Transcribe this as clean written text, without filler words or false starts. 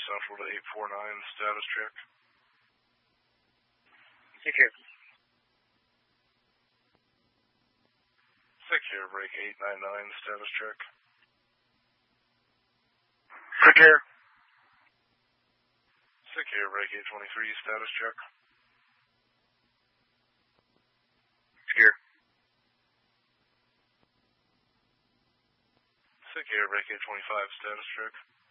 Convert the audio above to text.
Central to 849, status check. Secure. Secure, break 899, status check. Secure. Secure, break 823, status check. Secure. Secure, break 825, status check.